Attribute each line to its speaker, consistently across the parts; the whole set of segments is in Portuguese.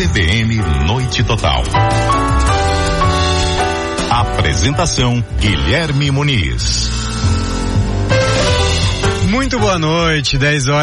Speaker 1: CBN Noite Total. Apresentação Guilherme Muniz.
Speaker 2: Muito boa noite,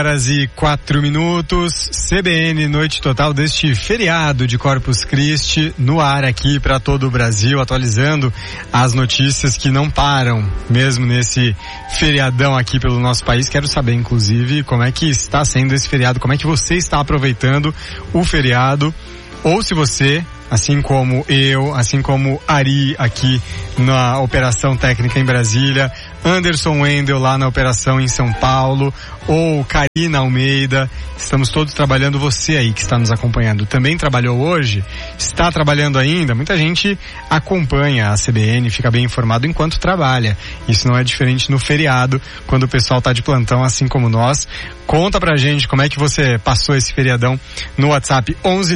Speaker 2: 10h04, CBN Noite Total deste feriado de Corpus Christi no ar aqui para todo o Brasil, atualizando as notícias que não param, mesmo nesse feriadão aqui pelo nosso país. Quero saber, inclusive, como é que está sendo esse feriado, como é que você está aproveitando o feriado, ou se você, assim como eu, assim como Ari aqui na Operação Técnica em Brasília, Anderson Wendel lá na Operação em São Paulo, ou Karina Almeida, estamos todos trabalhando. Você aí que está nos acompanhando também trabalhou hoje? Está trabalhando ainda? Muita gente acompanha a CBN, fica bem informado enquanto trabalha. Isso não é diferente no feriado, quando o pessoal está de plantão, assim como nós. Conta pra gente como é que você passou esse feriadão no WhatsApp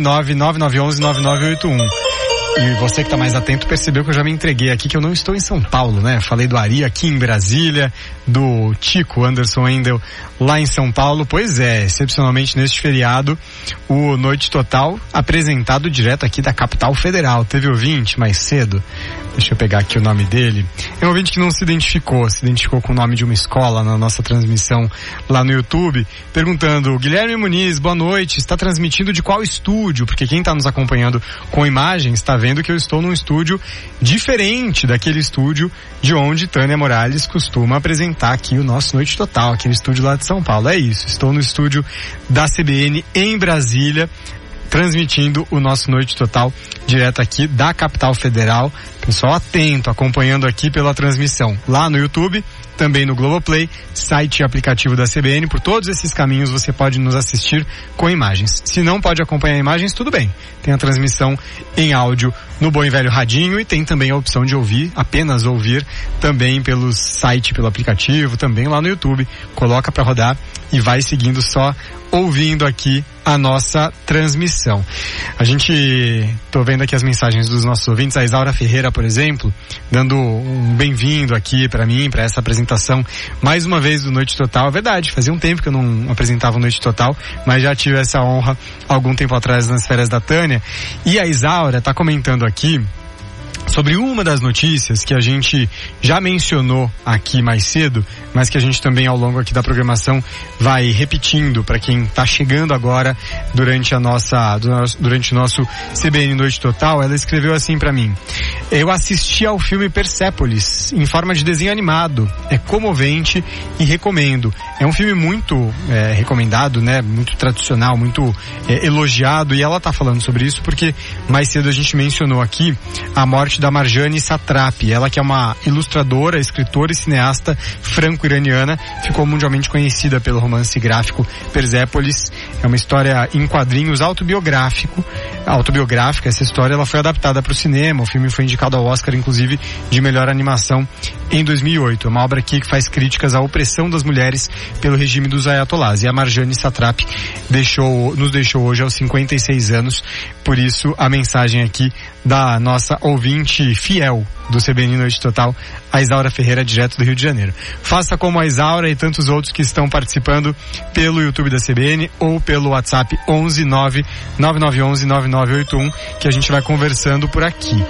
Speaker 2: 11999119981. E você que está mais atento percebeu que eu já me entreguei aqui, que eu não estou em São Paulo, né? Falei do Ari aqui em Brasília, do Tico Anderson Wendel lá em São Paulo. Pois é, excepcionalmente neste feriado, o Noite Total apresentado direto aqui da capital federal. Teve ouvinte mais cedo, deixa eu pegar aqui o nome dele. É um ouvinte que não se identificou com o nome de uma escola na nossa transmissão lá no YouTube, perguntando: Guilherme Muniz, boa noite, está transmitindo de qual estúdio? Porque quem está nos acompanhando com imagens está vendo que eu estou num estúdio diferente daquele estúdio de onde Tânia Morales costuma apresentar aqui o nosso Noite Total, aquele estúdio lá de São Paulo. É isso, estou no estúdio da CBN em Brasília, transmitindo o nosso Noite Total direto aqui da capital federal. Pessoal atento, acompanhando aqui pela transmissão lá no YouTube, também no Globoplay, site e aplicativo da CBN. Por todos esses caminhos você pode nos assistir com imagens. Se não pode acompanhar imagens, tudo bem. Tem a transmissão em áudio no bom e velho radinho, e tem também a opção de ouvir, apenas ouvir, também pelo site, pelo aplicativo, também lá no YouTube. Coloca para rodar e vai seguindo só ouvindo aqui a nossa transmissão. A gente, tô vendo aqui as mensagens dos nossos ouvintes, a Isaura Ferreira, por exemplo, dando um bem-vindo aqui para mim, para essa apresentação, mais uma vez do Noite Total. É verdade, fazia um tempo que eu não apresentava o Noite Total, mas já tive essa honra algum tempo atrás nas férias da Tânia. E a Isaura tá comentando aqui sobre uma das notícias que a gente já mencionou aqui mais cedo, mas que a gente também ao longo aqui da programação vai repetindo para quem está chegando agora durante o nosso CBN Noite Total. Ela escreveu assim para mim: eu assisti ao filme Persépolis em forma de desenho animado, é comovente e recomendo. É um filme muito recomendado, né? Muito tradicional, muito elogiado, e ela tá falando sobre isso porque mais cedo a gente mencionou aqui a morte da Marjane Satrapi, ela que é uma ilustradora, escritora e cineasta franco-iraniana, ficou mundialmente conhecida pelo romance gráfico Persépolis. É uma história em quadrinhos autobiográfica. Essa história ela foi adaptada para o cinema, o filme foi indicado ao Oscar, inclusive, de melhor animação em 2008. É uma obra aqui que faz críticas à opressão das mulheres pelo regime dos ayatollahs. E a Marjane Satrapi nos deixou hoje aos 56 anos, por isso a mensagem aqui da nossa ouvinte fiel do CBN Noite Total, a Isaura Ferreira, direto do Rio de Janeiro. Faça como a Isaura e tantos outros que estão participando pelo YouTube da CBN ou pelo WhatsApp 11999119981, que a gente vai conversando por aqui.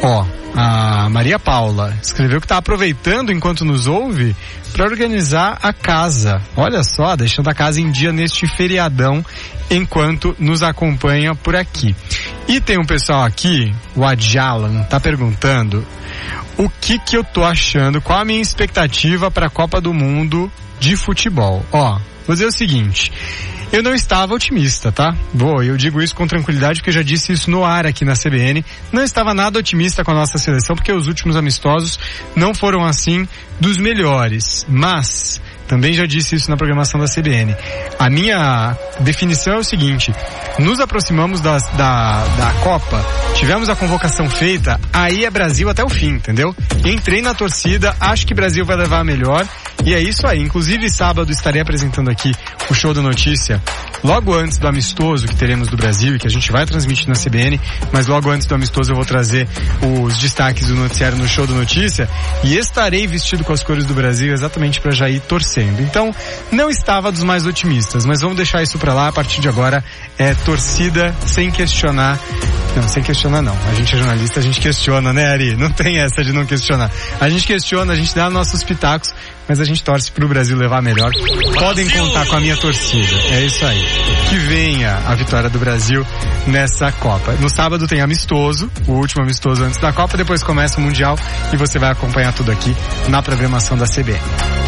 Speaker 2: A Maria Paula escreveu que está aproveitando enquanto nos ouve para organizar a casa. Olha só, deixando a casa em dia neste feriadão enquanto nos acompanha por aqui. E tem um pessoal aqui, o Adjalan, tá perguntando o que eu tô achando, qual a minha expectativa para a Copa do Mundo de futebol. Vou dizer o seguinte: eu não estava otimista, tá? Eu digo isso com tranquilidade porque eu já disse isso no ar aqui na CBN. Não estava nada otimista com a nossa seleção porque os últimos amistosos não foram assim dos melhores. Mas também já disse isso na programação da CBN. A minha definição é o seguinte: nos aproximamos da Copa, tivemos a convocação feita, aí é Brasil até o fim, entendeu? Entrei na torcida, acho que Brasil vai levar a melhor, e é isso aí. Inclusive sábado estarei apresentando aqui o Show da Notícia logo antes do amistoso que teremos do Brasil e que a gente vai transmitir na CBN, mas logo antes do amistoso eu vou trazer os destaques do noticiário no Show da Notícia e estarei vestido com as cores do Brasil exatamente para já ir torcendo. Então, não estava dos mais otimistas, mas vamos deixar isso para lá. A partir de agora é torcida sem questionar. Não, sem questionar não. A gente é jornalista, a gente questiona, né, Ari? Não tem essa de não questionar. A gente questiona, a gente dá nossos pitacos, mas a gente torce pro Brasil levar melhor. Podem contar com a minha torcida. É isso aí. Que venha a vitória do Brasil nessa Copa. No sábado tem amistoso, o último amistoso antes da Copa, depois começa o Mundial e você vai acompanhar tudo aqui na programação da CBN.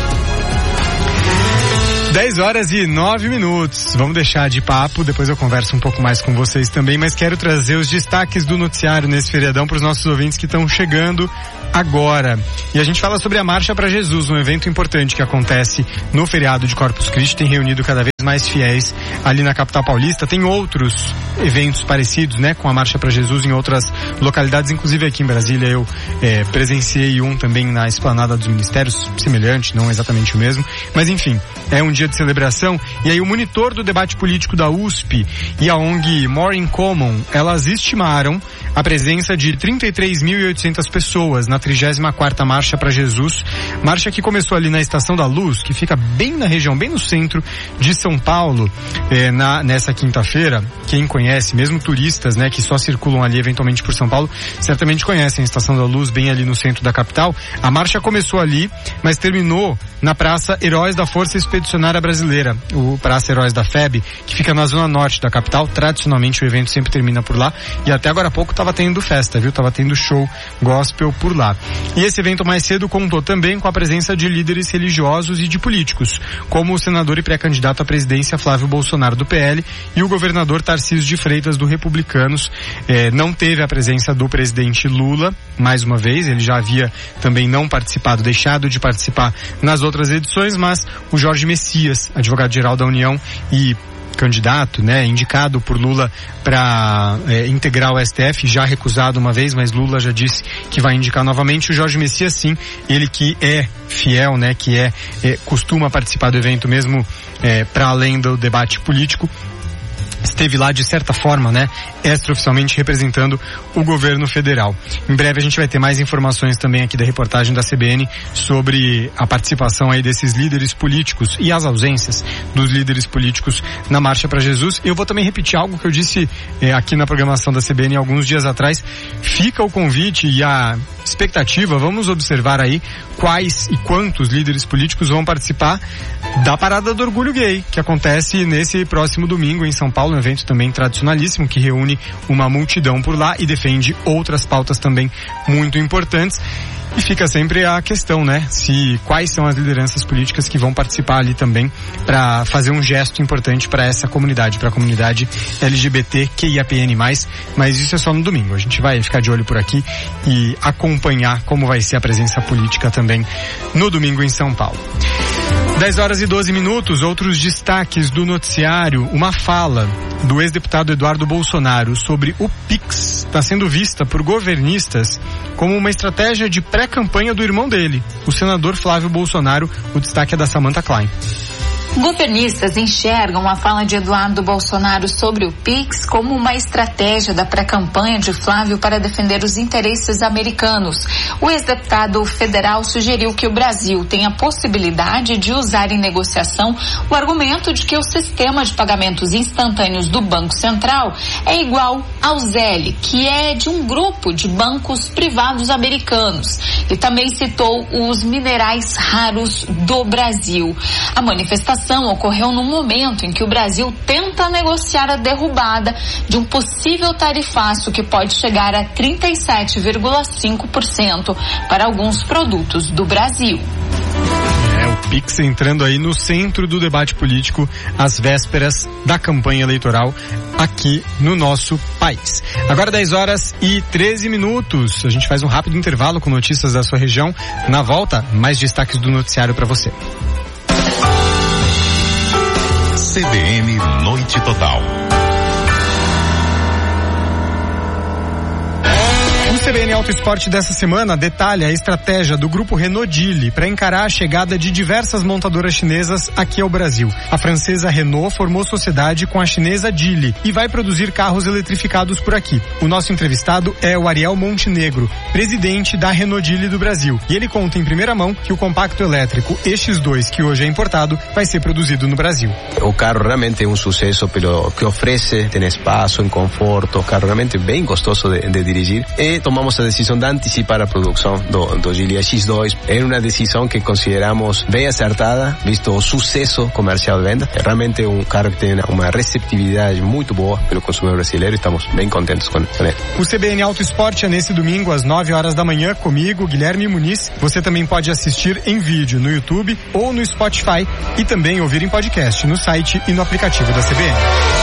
Speaker 2: 10h09. Vamos deixar de papo, depois eu converso um pouco mais com vocês também, mas quero trazer os destaques do noticiário nesse feriadão para os nossos ouvintes que estão chegando agora. E a gente fala sobre a Marcha para Jesus, um evento importante que acontece no feriado de Corpus Christi, tem reunido cada vez mais fiéis ali na capital paulista. Tem outros eventos parecidos, né, com a Marcha para Jesus em outras localidades, inclusive aqui em Brasília eu presenciei um também na Esplanada dos Ministérios, semelhante, não exatamente o mesmo, mas enfim, é um dia de celebração. E aí o monitor do debate político da USP e a ONG More in Common, elas estimaram a presença de 33.800 pessoas na 34ª Marcha para Jesus, marcha que começou ali na Estação da Luz, que fica bem na região, bem no centro de São Paulo, nessa quinta-feira. Quem conhece, mesmo turistas, né, que só circulam ali eventualmente por São Paulo, certamente conhecem a Estação da Luz, bem ali no centro da capital. A marcha começou ali, mas terminou na Praça Heróis da Força Expedicionária Brasileira, o Praça Heróis da FEB, que fica na zona norte da capital. Tradicionalmente o evento sempre termina por lá, e até agora há pouco tava tendo festa, viu? Tava tendo show gospel por lá. E esse evento mais cedo contou também com a presença de líderes religiosos e de políticos, como o senador e pré-candidato à presidência Flávio Bolsonaro do PL e o governador Tarcísio de Freitas do Republicanos. Não teve a presença do presidente Lula, mais uma vez, ele já havia também não participado, deixado de participar nas outras edições, mas o Jorge Messias, advogado-geral da União e candidato, né, indicado por Lula para integrar o STF, já recusado uma vez, mas Lula já disse que vai indicar novamente. O Jorge Messias, sim, ele que é fiel, né, que costuma participar do evento mesmo para além do debate político, esteve lá de certa forma, né, extraoficialmente representando o governo federal. Em breve a gente vai ter mais informações também aqui da reportagem da CBN sobre a participação aí desses líderes políticos e as ausências dos líderes políticos na Marcha para Jesus. Eu vou também repetir algo que eu disse aqui na programação da CBN alguns dias atrás. Fica o convite e a expectativa, vamos observar aí quais e quantos líderes políticos vão participar da Parada do Orgulho Gay, que acontece nesse próximo domingo em São Paulo, um evento também tradicionalíssimo que reúne uma multidão por lá e defende outras pautas também muito importantes. E fica sempre a questão, né, quais são as lideranças políticas que vão participar ali também para fazer um gesto importante para essa comunidade, para a comunidade LGBTQIAPN+, mas isso é só no domingo. A gente vai ficar de olho por aqui e acompanhar como vai ser a presença política também no domingo em São Paulo. 10h12, outros destaques do noticiário. Uma fala do ex-deputado Eduardo Bolsonaro sobre o Pix está sendo vista por governistas como uma estratégia de pré-campanha do irmão dele, o senador Flávio Bolsonaro. O destaque é da Samantha Klein.
Speaker 3: Governistas enxergam a fala de Eduardo Bolsonaro sobre o Pix como uma estratégia da pré-campanha de Flávio para defender os interesses americanos. O ex-deputado federal sugeriu que o Brasil tem a possibilidade de usar em negociação o argumento de que o sistema de pagamentos instantâneos do Banco Central é igual ao Zelle, que é de um grupo de bancos privados americanos. E também citou os minerais raros do Brasil. A manifestação ocorreu num momento em que o Brasil tenta negociar a derrubada de um possível tarifaço que pode chegar a 37,5% para alguns produtos do Brasil.
Speaker 2: O Pix entrando aí no centro do debate político às vésperas da campanha eleitoral aqui no nosso país. Agora 10h13. A gente faz um rápido intervalo com notícias da sua região. Na volta, mais destaques do noticiário para você.
Speaker 1: CBN Noite Total.
Speaker 2: O CBN CBN Auto Esporte dessa semana detalha a estratégia do grupo Renault Geely para encarar a chegada de diversas montadoras chinesas aqui ao Brasil. A francesa Renault formou sociedade com a chinesa Geely e vai produzir carros eletrificados por aqui. O nosso entrevistado é o Ariel Montenegro, presidente da Renault Geely do Brasil. E ele conta em primeira mão que o compacto elétrico X2, que hoje é importado, vai ser produzido no Brasil.
Speaker 4: O carro realmente é um sucesso pelo que oferece, tem espaço, em conforto, o carro realmente bem gostoso de dirigir. E tomamos a decisão de antecipar a produção do Geely X2. É uma decisão que consideramos bem acertada, visto o sucesso comercial de venda. É realmente um carro que tem uma receptividade muito boa pelo consumidor brasileiro e estamos bem contentes com ele.
Speaker 2: O CBN Auto Esporte é nesse domingo às 9 horas da manhã comigo, Guilherme Muniz. Você também pode assistir em vídeo no YouTube ou no Spotify e também ouvir em podcast no site e no aplicativo da CBN.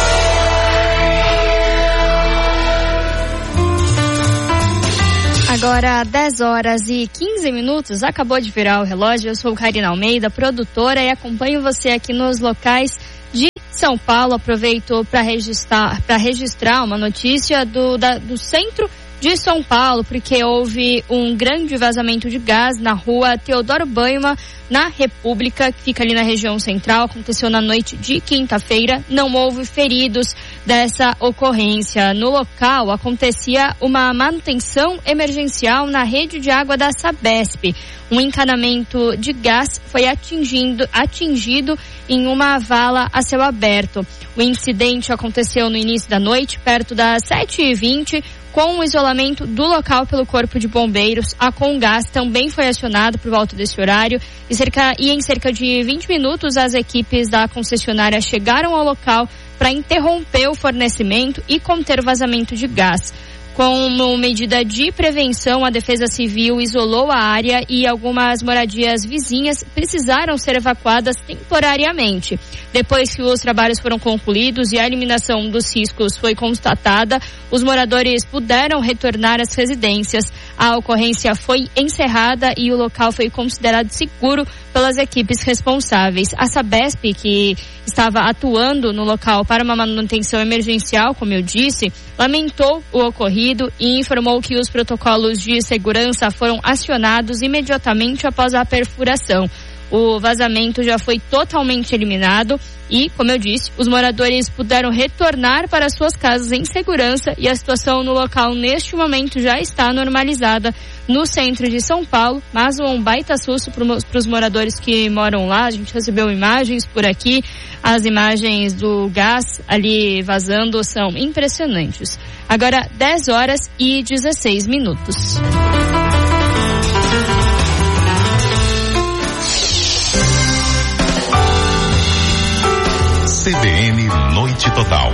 Speaker 5: Agora, 10 horas e 15 minutos, acabou de virar o relógio. Eu sou Karina Almeida, produtora, e acompanho você aqui nos locais de São Paulo. Aproveito para registrar uma notícia do centro de São Paulo, porque houve um grande vazamento de gás na rua Teodoro Baiuma, na República, que fica ali na região central. Aconteceu na noite de quinta-feira. Não houve feridos dessa ocorrência. No local acontecia uma manutenção emergencial na rede de água da Sabesp. Um encanamento de gás foi atingido em uma vala a céu aberto. O incidente aconteceu no início da noite, perto das 7h20, com o isolamento do local pelo Corpo de Bombeiros. A Comgás também foi acionada por volta desse horário e em cerca de 20 minutos as equipes da concessionária chegaram ao local para interromper o fornecimento e conter o vazamento de gás. Como medida de prevenção, a Defesa Civil isolou a área e algumas moradias vizinhas precisaram ser evacuadas temporariamente. Depois que os trabalhos foram concluídos e a eliminação dos riscos foi constatada, os moradores puderam retornar às residências. A ocorrência foi encerrada e o local foi considerado seguro pelas equipes responsáveis. A Sabesp, que estava atuando no local para uma manutenção emergencial, como eu disse, lamentou o ocorrido e informou que os protocolos de segurança foram acionados imediatamente após a perfuração. O vazamento já foi totalmente eliminado e, como eu disse, os moradores puderam retornar para suas casas em segurança e a situação no local neste momento já está normalizada no centro de São Paulo, mas um baita susto para os moradores que moram lá. A gente recebeu imagens por aqui, as imagens do gás ali vazando são impressionantes. Agora 10 horas e 16 minutos.
Speaker 1: CBN Noite Total.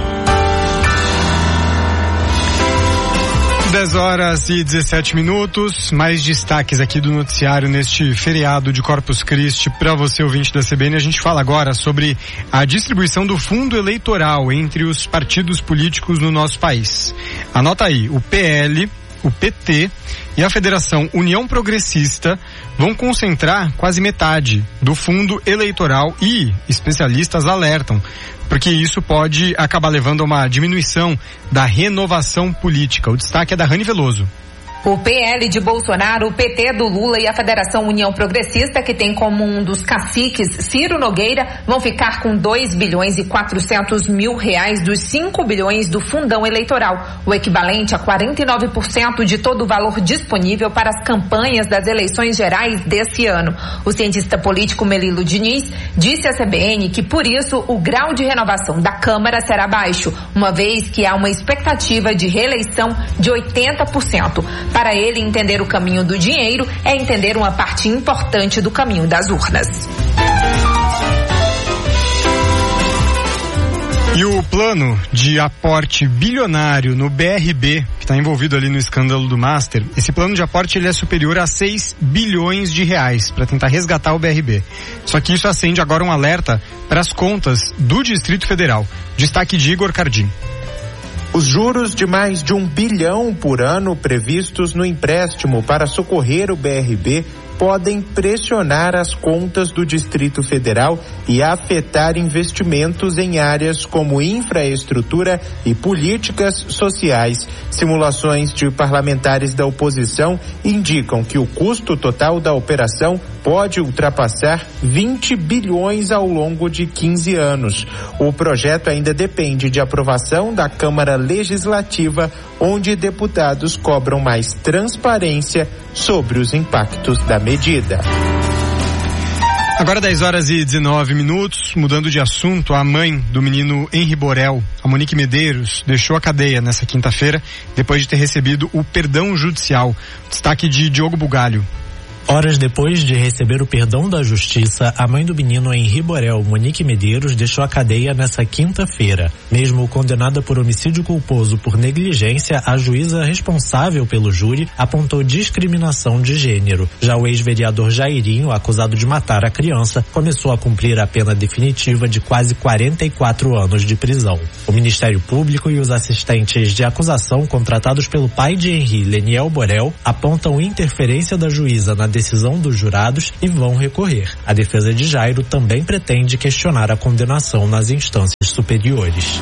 Speaker 2: 10 horas e 17 minutos, mais destaques aqui do noticiário neste feriado de Corpus Christi para você, ouvinte da CBN. A gente fala agora sobre a distribuição do fundo eleitoral entre os partidos políticos no nosso país. Anota aí, o PL, o PT e a Federação União Progressista vão concentrar quase metade do fundo eleitoral e especialistas alertam porque isso pode acabar levando a uma diminuição da renovação política. O destaque é da Rani Veloso.
Speaker 6: O PL de Bolsonaro, o PT do Lula e a Federação União Progressista, que tem como um dos caciques Ciro Nogueira, vão ficar com 2 bilhões e 400 mil reais dos 5 bilhões do fundão eleitoral, o equivalente a 49% de todo o valor disponível para as campanhas das eleições gerais desse ano. O cientista político Melilo Diniz disse à CBN que, por isso, o grau de renovação da Câmara será baixo, uma vez que há uma expectativa de reeleição de 80%. Para ele, entender o caminho do dinheiro é entender uma parte importante do caminho das urnas.
Speaker 2: E o plano de aporte bilionário no BRB, que está envolvido ali no escândalo do Master, esse plano de aporte ele é superior a 6 bilhões de reais para tentar resgatar o BRB. Só que isso acende agora um alerta para as contas do Distrito Federal. Destaque de Igor Cardim.
Speaker 7: Os juros de mais de 1 bilhão por ano previstos no empréstimo para socorrer o BRB podem pressionar as contas do Distrito Federal e afetar investimentos em áreas como infraestrutura e políticas sociais. Simulações de parlamentares da oposição indicam que o custo total da operação pode ultrapassar 20 bilhões ao longo de 15 anos. O projeto ainda depende de aprovação da Câmara Legislativa, onde deputados cobram mais transparência sobre os impactos da medida.
Speaker 2: Agora 10h19, mudando de assunto, a mãe do menino Henri Borel, a Monique Medeiros, deixou a cadeia nessa quinta-feira, depois de ter recebido o perdão judicial. Destaque de Diogo Bugalho.
Speaker 8: Horas depois de receber o perdão da justiça, a mãe do menino Henri Borel, Monique Medeiros, deixou a cadeia nessa quinta-feira. Mesmo condenada por homicídio culposo por negligência, a juíza responsável pelo júri apontou discriminação de gênero. Já o ex-vereador Jairinho, acusado de matar a criança, começou a cumprir a pena definitiva de quase 44 anos de prisão. O Ministério Público e os assistentes de acusação contratados pelo pai de Henri, Leniel Borel, apontam interferência da juíza na decisão dos jurados e vão recorrer. A defesa de Jairo também pretende questionar a condenação nas instâncias superiores.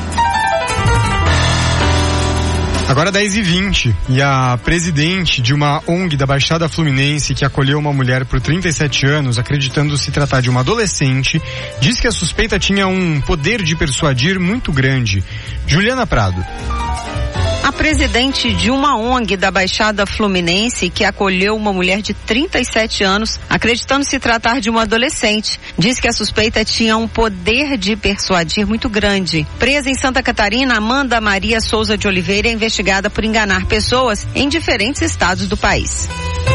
Speaker 2: Agora 10h20, e a presidente de uma ONG da Baixada Fluminense que acolheu uma mulher por 37 anos, acreditando se tratar de uma adolescente, diz que a suspeita tinha um poder de persuadir muito grande. Juliana Prado.
Speaker 9: A presidente de uma ONG da Baixada Fluminense que acolheu uma mulher de 37 anos, acreditando se tratar de uma adolescente, diz que a suspeita tinha um poder de persuadir muito grande. Presa em Santa Catarina, Amanda Maria Souza de Oliveira é investigada por enganar pessoas em diferentes estados do país.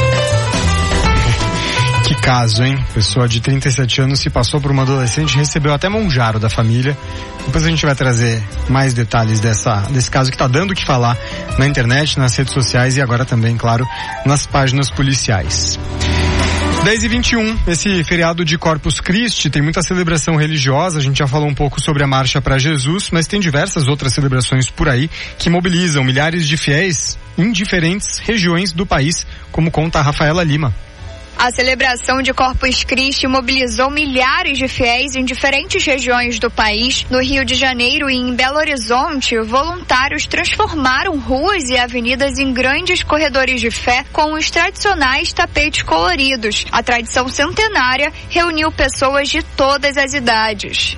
Speaker 2: Que caso, hein? Pessoa de 37 anos se passou por uma adolescente e recebeu até monjaro da família. Depois a gente vai trazer mais detalhes desse caso que está dando o que falar na internet, nas redes sociais e agora também, claro, nas páginas policiais. 10h21, esse feriado de Corpus Christi tem muita celebração religiosa, a gente já falou um pouco sobre a Marcha para Jesus, mas tem diversas outras celebrações por aí que mobilizam milhares de fiéis em diferentes regiões do país, como conta a Rafaela Lima.
Speaker 10: A celebração de Corpus Christi mobilizou milhares de fiéis em diferentes regiões do país. No Rio de Janeiro e em Belo Horizonte, voluntários transformaram ruas e avenidas em grandes corredores de fé com os tradicionais tapetes coloridos. A tradição centenária reuniu pessoas de todas as idades.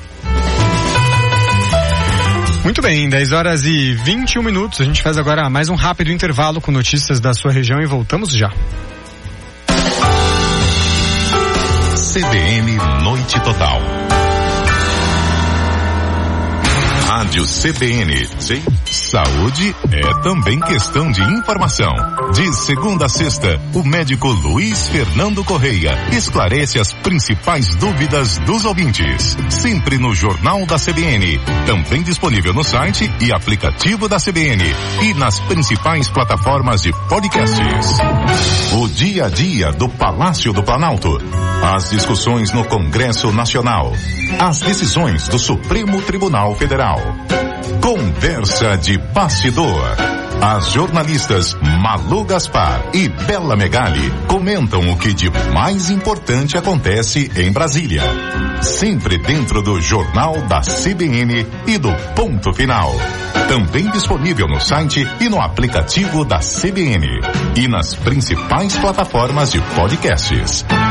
Speaker 2: Muito bem, 10h21. A gente faz agora mais um rápido intervalo com notícias da sua região e voltamos já.
Speaker 1: CBN Noite Total. Rádio CBN. Saúde é também questão de informação. De segunda a sexta, o médico Luiz Fernando Correia esclarece as principais dúvidas dos ouvintes. Sempre no Jornal da CBN. Também disponível no site e aplicativo da CBN. E nas principais plataformas de podcasts. O dia a dia do Palácio do Planalto. As discussões no Congresso Nacional. As decisões do Supremo Tribunal Federal. Conversa de bastidor. As jornalistas Malu Gaspar e Bela Megali comentam o que de mais importante acontece em Brasília. Sempre dentro do Jornal da CBN e do Ponto Final. Também disponível no site e no aplicativo da CBN. E nas principais plataformas de podcasts.